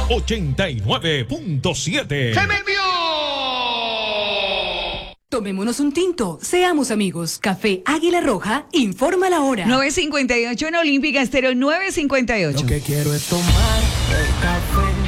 89.7. ¡Se me envió! Tomémonos un tinto, seamos amigos. Café Águila Roja, informa la hora. 9:58 en Olímpica Estéreo, 9:58. Lo que quiero es tomar el café.